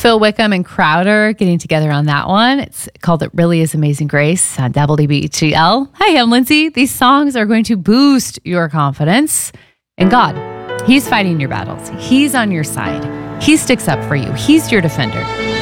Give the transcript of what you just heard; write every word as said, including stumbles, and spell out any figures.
Phil Wickham and Crowder getting together on that one. It's called It Really Is Amazing Grace on W B G L. Hi, I'm Lindsay. These songs are going to boost your confidence in God. He's fighting your battles. He's on your side. He sticks up for you. He's your defender.